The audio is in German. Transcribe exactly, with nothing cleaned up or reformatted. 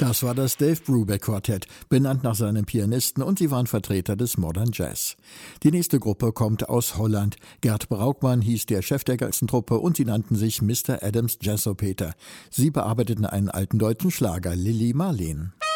Das war das Dave Brubeck Quartett, benannt nach seinem Pianisten, und sie waren Vertreter des Modern Jazz. Die nächste Gruppe kommt aus Holland. Gert Braukmann hieß der Chef der ganzen Truppe und sie nannten sich Mister Adams Jazzopeter. Sie bearbeiteten einen alten deutschen Schlager, Lili Marleen.